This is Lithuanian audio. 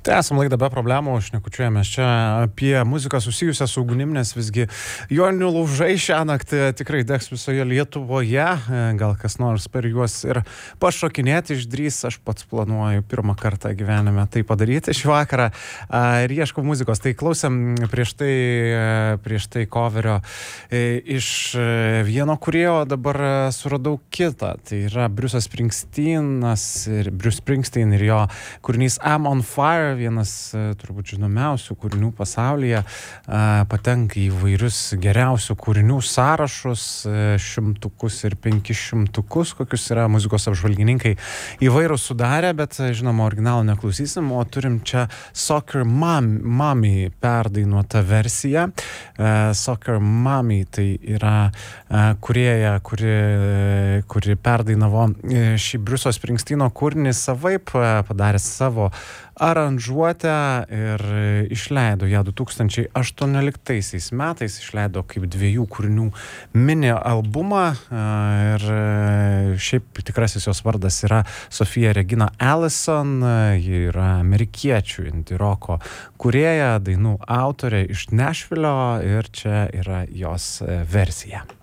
Esam laidą be problemų, šnekučiuojamės čia apie muziką susijusią su ugnim, nes visgi joninių laužai šią naktį tikrai degs visoje Lietuvoje. Gal kas nors per juos ir pašokinėti išdrys. Aš pats planuoju pirmą kartą gyvenime tai padaryti šį vakarą ir ieškau muzikos. Tai klausėm prieš tai coverio iš vieno kūrėjo, dabar suradau kitą. Tai yra Bruce Springsteen ir jo kūrinys I'm on Fire, vienas turbūt žinomiausių kūrinių pasaulyje, patenka į vairius geriausių kūrinių sąrašus, 100 ir 500, kokius yra muzikos apžvalgininkai įvairūs sudarę, bet žinoma, originalų neklausysim, o turim čia Soccer Mommy perdainuotą versiją. Soccer Mommy tai yra kūrėja, kuri perdainavo šį Bruce'o Springsteeno kūrinį savaip, padarė savo aranžuotę ir išleido ją 2018 metais, išleido kaip 2 kūrinių mini albumą ir šiaip tikrasis jos vardas yra Sofija Regina Allison, ji yra amerikiečių indie roko kūrėja, dainų autorė iš Nashvilio ir čia yra jos versija.